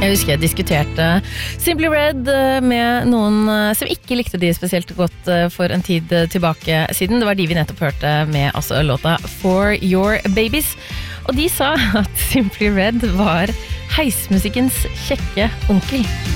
Jeg husker jeg diskuterte Simply Red med noen som ikke likte de spesielt godt for en tid tilbake siden. Det var de vi nettopp hørte med altså låta For Your Babies. Og de sa at Simply Red var heismusikkens kjekke onkel.